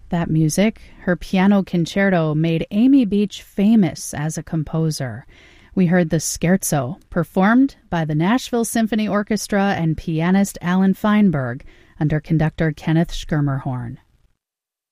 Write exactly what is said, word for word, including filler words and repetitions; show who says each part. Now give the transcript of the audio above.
Speaker 1: That music, her piano concerto, made Amy Beach famous as a composer. We heard the Scherzo, performed by the Nashville Symphony Orchestra and pianist Alan Feinberg under conductor Kenneth Schermerhorn.